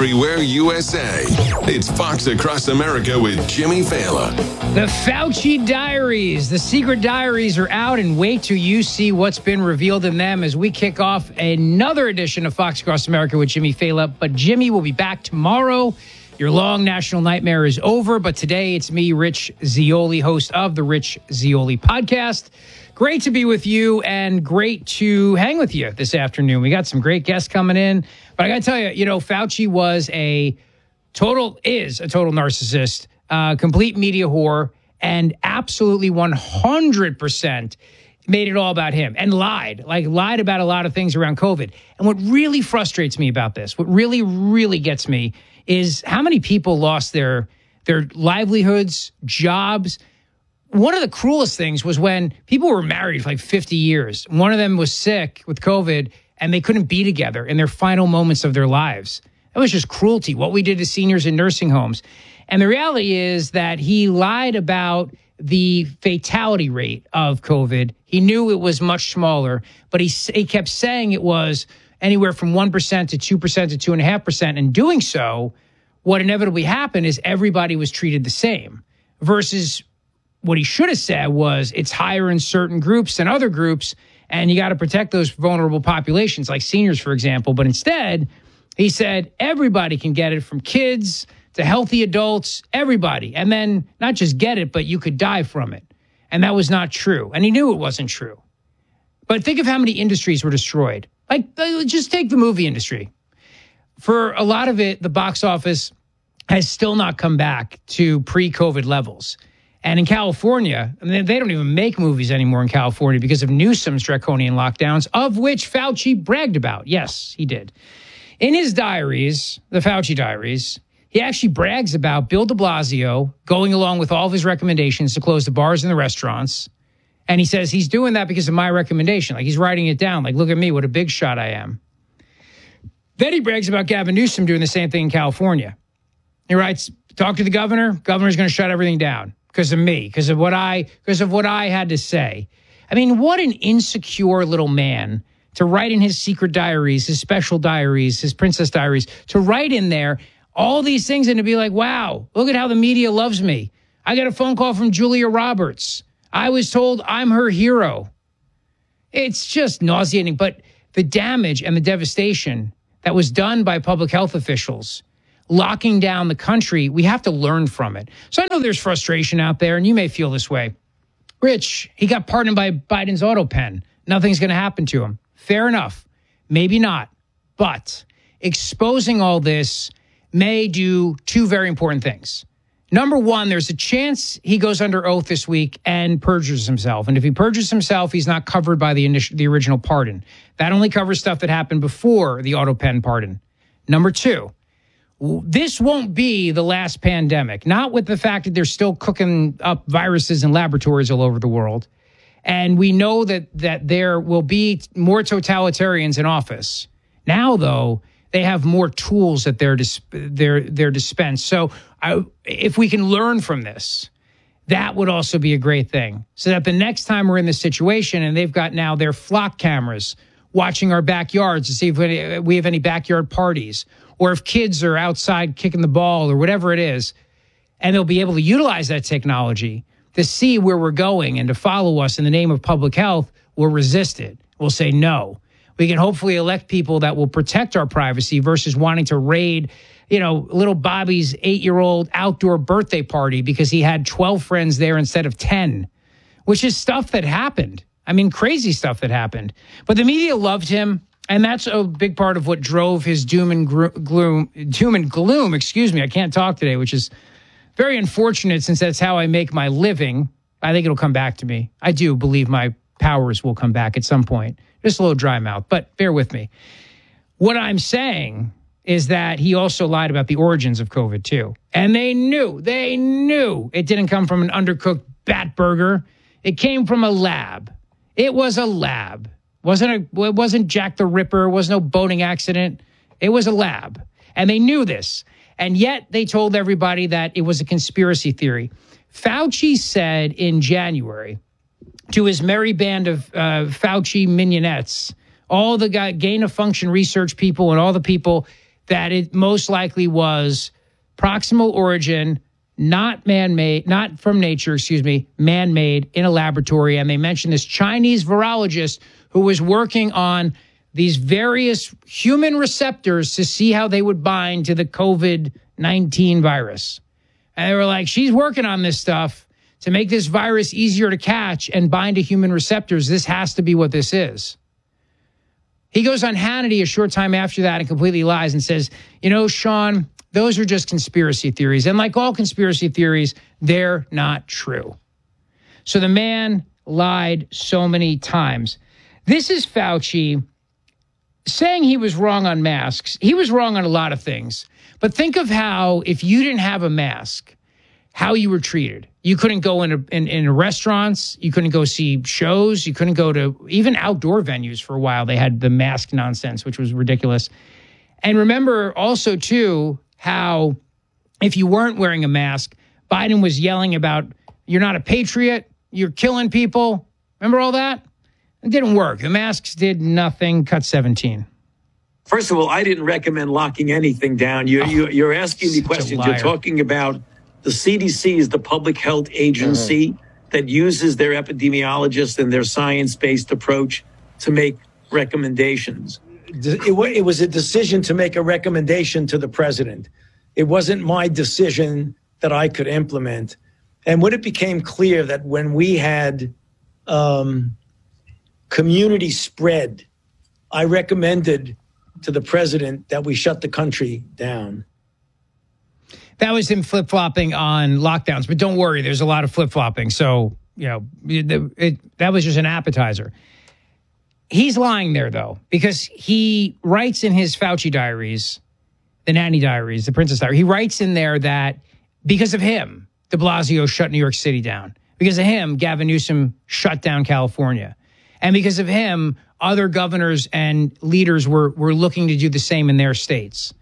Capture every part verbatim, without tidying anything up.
Everywhere U S A. It's Fox Across America with Jimmy Fallon. The Fauci Diaries, the secret diaries are out, and wait till you see what's been revealed in them as we kick off another edition of Fox Across America with Jimmy Fallon. But Jimmy will be back tomorrow. Your long national nightmare is over, but today it's me, Rich Zeoli, host of the Rich Zeoli podcast. Great to be with you and great to hang with you this afternoon. We got some great guests coming in, but I got to tell you, you know, Fauci was a total, is a total narcissist, uh, complete media whore, and absolutely one hundred percent made it all about him and lied, like lied about a lot of things around COVID. And what really frustrates me about this, what really, really gets me is how many people lost their their livelihoods, jobs. One of the cruelest things was when people were married for like fifty years. One of them was sick with COVID and they couldn't be together in their final moments of their lives. That was just cruelty, what we did to seniors in nursing homes. And the reality is that he lied about the fatality rate of COVID. He knew it was much smaller, but he, he kept saying it was anywhere from one percent to two percent to two point five percent. And doing so, what inevitably happened is everybody was treated the same versus what he should have said was it's higher in certain groups than other groups, and you got to protect those vulnerable populations, like seniors, for example. But instead, he said everybody can get it, from kids to healthy adults, everybody. And then not just get it, but you could die from it. And that was not true. And he knew it wasn't true. But think of how many industries were destroyed. Like, just take the movie industry. For a lot of it, the box office has still not come back to pre-COVID levels. And in California, I mean, they don't even make movies anymore in California because of Newsom's draconian lockdowns, of which Fauci bragged about. Yes, he did. In his diaries, the Fauci diaries, he actually brags about Bill de Blasio going along with all of his recommendations to close the bars and the restaurants. And he says he's doing that because of my recommendation. Like, he's writing it down. Like, look at me, what a big shot I am. Then he brags about Gavin Newsom doing the same thing in California. He writes, talk to the governor. Governor's going to shut everything down. Because of me, because of what I, because of what I had to say. I mean, what an insecure little man to write in his secret diaries, his special diaries, his princess diaries, to write in there all these things and to be like, wow, look at how the media loves me. I got a phone call from Julia Roberts. I was told I'm her hero. It's just nauseating. But the damage and the devastation that was done by public health officials locking down the country, we have to learn from it. So I know there's frustration out there, and you may feel this way. Rich, he got pardoned by Biden's auto pen. Nothing's going to happen to him. Fair enough. Maybe not. But exposing all this may do two very important things. Number one, there's a chance he goes under oath this week and perjures himself. And if he perjures himself, he's not covered by the initial, the original pardon. That only covers stuff that happened before the auto pen pardon. Number two, this won't be the last pandemic, not with the fact that they're still cooking up viruses in laboratories all over the world. And we know that that there will be more totalitarians in office. Now, though, they have more tools at their dis- their their dispense. So I, if we can learn from this, that would also be a great thing. So that the next time we're in this situation and they've got now their flock cameras watching our backyards to see if we we have any backyard parties, or if kids are outside kicking the ball or whatever it is, and they'll be able to utilize that technology to see where we're going and to follow us in the name of public health, we'll resist it. We'll say no. We can hopefully elect people that will protect our privacy versus wanting to raid, you know, little Bobby's eight-year-old outdoor birthday party because he had twelve friends there instead of ten, which is stuff that happened. I mean, crazy stuff that happened. But the media loved him. And that's a big part of what drove his doom and gloom, doom and gloom, excuse me, I can't talk today, which is very unfortunate since that's how I make my living. I think it'll come back to me. I do believe my powers will come back at some point. Just a little dry mouth, but bear with me. What I'm saying is that he also lied about the origins of COVID too. And they knew, they knew it didn't come from an undercooked bat burger. It came from a lab. It was a lab. Wasn't a, it wasn't Jack the Ripper. It was no boating accident. It was a lab. And they knew this. And yet they told everybody that it was a conspiracy theory. Fauci said in January to his merry band of uh, Fauci mignonettes, all the gain of function research people and all the people that it most likely was proximal origin, not man-made, not from nature, excuse me, man-made in a laboratory. And they mentioned this Chinese virologist who was working on these various human receptors to see how they would bind to the COVID nineteen virus. And they were like, she's working on this stuff to make this virus easier to catch and bind to human receptors. This has to be what this is. He goes on Hannity a short time after that and completely lies and says, you know, Sean, those are just conspiracy theories. And like all conspiracy theories, they're not true. So the man lied so many times. This is Fauci saying he was wrong on masks. He was wrong on a lot of things. But think of how, if you didn't have a mask, how you were treated. You couldn't go in, in, in restaurants. You couldn't go see shows. You couldn't go to even outdoor venues for a while. They had the mask nonsense, which was ridiculous. And remember also, too, how if you weren't wearing a mask, Biden was yelling about, you're not a patriot, you're killing people. Remember all that? It didn't work. The masks did nothing. Cut seventeen. First of all, I didn't recommend locking anything down. You're, oh, you're, you're asking me questions. You're talking about the C D C is the public health agency mm-hmm. that uses their epidemiologists and their science-based approach to make recommendations. It, it was a decision to make a recommendation to the president. It wasn't my decision that I could implement. And when it became clear that when we had um, community spread, I recommended to the president that we shut the country down. That was him flip-flopping on lockdowns. But don't worry, there's a lot of flip-flopping. So, you know, it, it, that was just an appetizer. He's lying there, though, because he writes in his Fauci diaries, the nanny diaries, the princess diary, he writes in there that because of him, de Blasio shut New York City down. Because of him, Gavin Newsom shut down California. And because of him, other governors and leaders were, were looking to do the same in their states.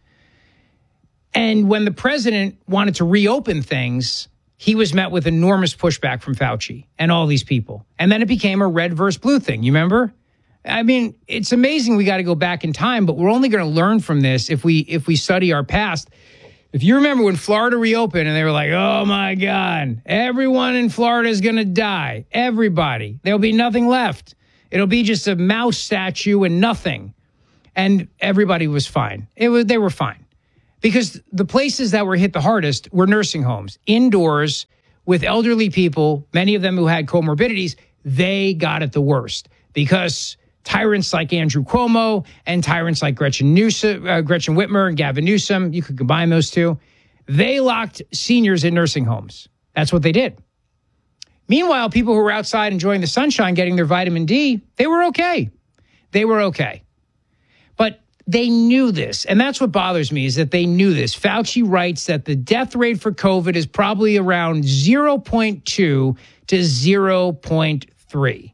And when the president wanted to reopen things, he was met with enormous pushback from Fauci and all these people. And then it became a red versus blue thing. You remember? I mean, it's amazing we got to go back in time, but we're only going to learn from this if we if we study our past. If you remember when Florida reopened and they were like, oh, my God, everyone in Florida is going to die. Everybody. There'll be nothing left. It'll be just a mouse statue and nothing. And everybody was fine. It was they were fine. Because the places that were hit the hardest were nursing homes, indoors with elderly people, many of them who had comorbidities. They got it the worst because tyrants like Andrew Cuomo and tyrants like Gretchen Newsom, uh, Gretchen Whitmer and Gavin Newsom, you could combine those two, they locked seniors in nursing homes. That's what they did. Meanwhile, people who were outside enjoying the sunshine, getting their vitamin D, they were okay. They were okay. But they knew this, and that's what bothers me is that they knew this. Fauci writes that the death rate for COVID is probably around zero point two to zero point three.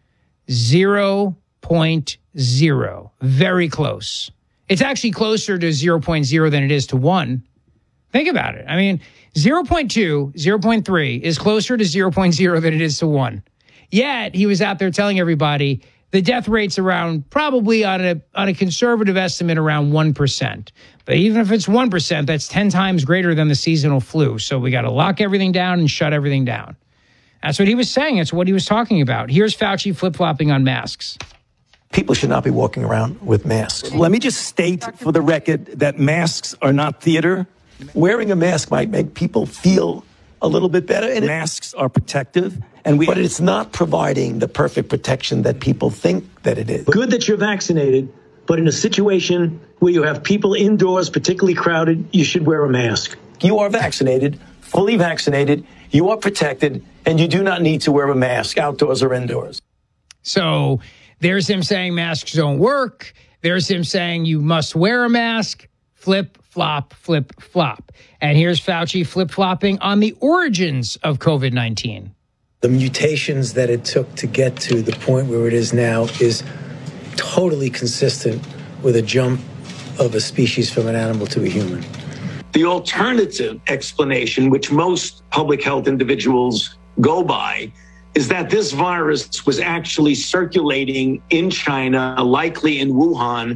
zero point zero. Very close. It's actually closer to zero point zero than it is to one. Think about it. I mean, zero point two, zero point three is closer to zero point zero than it is to one. Yet, he was out there telling everybody the death rate's around probably on a on a conservative estimate around one percent. But even if it's one percent, that's ten times greater than the seasonal flu. So we got to lock everything down and shut everything down. That's what he was saying. It's what he was talking about. Here's Fauci flip-flopping on masks. People should not be walking around with masks. Let me just state for the record that masks are not theater. Wearing a mask might make people feel a little bit better, and masks are protective. And we, but it's not providing the perfect protection that people think that it is. Good that you're vaccinated, but in a situation where you have people indoors, particularly crowded, you should wear a mask. You are vaccinated, fully vaccinated, you are protected, and you do not need to wear a mask outdoors or indoors. So there's him saying masks don't work. There's him saying you must wear a mask. Flip, flop, flip, flop. And here's Fauci flip-flopping on the origins of COVID nineteen. The mutations that it took to get to the point where it is now is totally consistent with a jump of a species from an animal to a human. The alternative explanation, which most public health individuals go by, is that this virus was actually circulating in China, likely in Wuhan,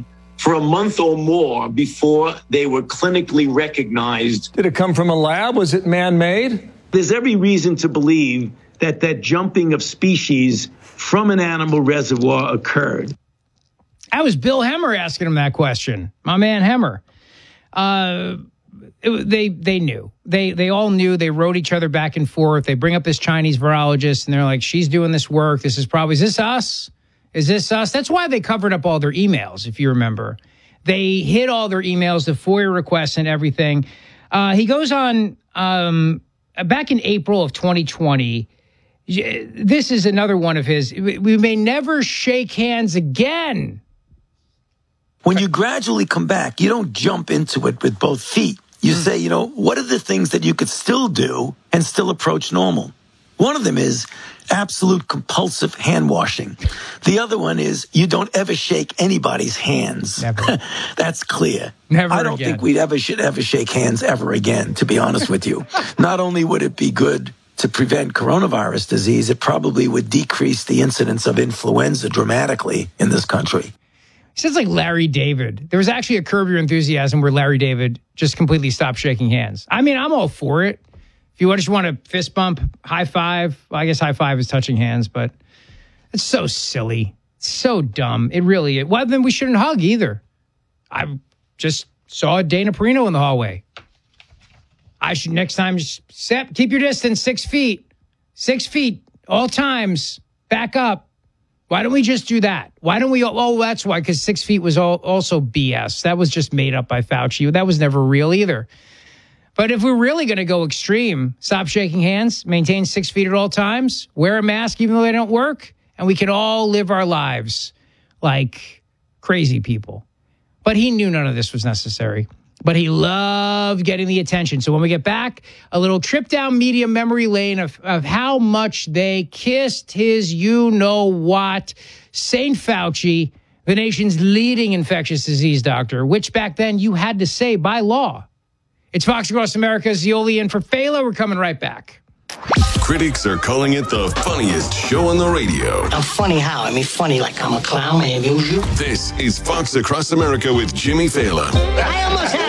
for a month or more before they were clinically recognized. Did it come from a lab? Was it man-made? There's every reason to believe that that jumping of species from an animal reservoir occurred. That was Bill Hemmer asking him that question. My man Hemmer. Uh, it, they they knew. They they all knew. They wrote each other back and forth. They bring up this Chinese virologist, and they're like, she's doing this work. This is probably, is this us? Is this us? That's why they covered up all their emails, if you remember. They hid all their emails, the FOIA requests and everything. Uh, he goes on, um, back in April of twenty twenty, this is another one of his, we may never shake hands again. When you gradually come back, you don't jump into it with both feet. You mm. say, you know, what are the things that you could still do and still approach normal? One of them is absolute compulsive hand washing. The other one is you don't ever shake anybody's hands. Never. That's clear. Never I don't again. think we'd ever should ever shake hands ever again, to be honest with you. Not only would it be good to prevent coronavirus disease, it probably would decrease the incidence of influenza dramatically in this country. He sounds like Larry David. There was actually a Curb Your Enthusiasm where Larry David just completely stopped shaking hands. I mean, I'm all for it. If you just want to fist bump, high five, well, I guess high five is touching hands, but it's so silly. It's so dumb. It really is. Well, then we shouldn't hug either. I just saw Dana Perino in the hallway. I should next time just set, keep your distance, six feet. Six feet, all times. Back up. Why don't we just do that? Why don't we? Oh, that's why, because six feet was all, also B S. That was just made up by Fauci. That was never real either. But if we're really going to go extreme, stop shaking hands, maintain six feet at all times, wear a mask even though they don't work, and we can all live our lives like crazy people. But he knew none of this was necessary. But he loved getting the attention. So when we get back, a little trip down media memory lane of, of how much they kissed his you-know-what, Saint Fauci, the nation's leading infectious disease doctor, which back then you had to say by law. It's Fox Across America's Zioli in for Fela. We're coming right back. Critics are calling it the funniest show on the radio. I'm funny how? I mean, funny like I'm a clown and amuse you. This is Fox Across America with Jimmy Fela. I almost had